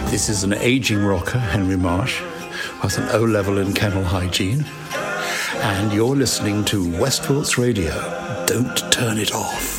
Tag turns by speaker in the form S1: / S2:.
S1: This is an aging rocker, Henry Marsh, with an O-level in kennel hygiene. And you're listening to Westport's Radio. Don't turn it off.